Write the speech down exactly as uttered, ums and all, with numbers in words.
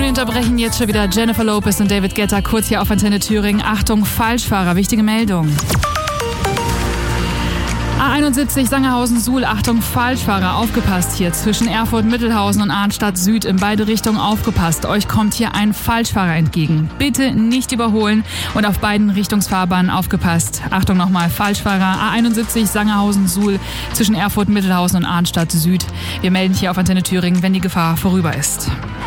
wir unterbrechen jetzt schon wieder Jennifer Lopez und David Guetta kurz hier auf Antenne Thüringen. Achtung, Falschfahrer, wichtige Meldung. A einundsiebzig Sangerhausen-Suhl, Achtung, Falschfahrer, aufgepasst hier zwischen Erfurt-Mittelhausen und Arnstadt Süd, in beide Richtungen aufgepasst. Euch kommt hier ein Falschfahrer entgegen. Bitte nicht überholen und auf beiden Richtungsfahrbahnen aufgepasst. Achtung nochmal, Falschfahrer, A einundsiebzig Sangerhausen-Suhl zwischen Erfurt-Mittelhausen und Arnstadt Süd. Wir melden hier auf Antenne Thüringen, wenn die Gefahr vorüber ist.